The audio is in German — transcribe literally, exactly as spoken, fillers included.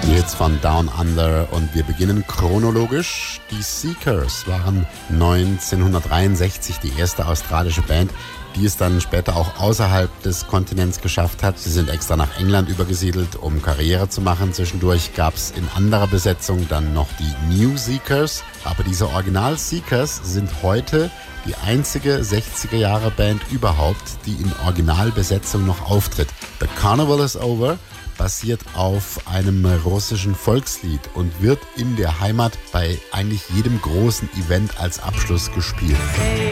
Die Hits von Down Under und wir beginnen chronologisch. Die Seekers waren neunzehnhundertdreiundsechzig die erste australische Band, die es dann später auch außerhalb des Kontinents geschafft hat. Sie sind extra nach England übergesiedelt, um Karriere zu machen. Zwischendurch gab es in anderer Besetzung dann noch die New Seekers. Aber diese Original Seekers sind heute die einzige sechziger-Jahre-Band überhaupt, die in Originalbesetzung noch auftritt. The Carnival is Over basiert auf einem russischen Volkslied und wird in der Heimat bei eigentlich jedem großen Event als Abschluss gespielt.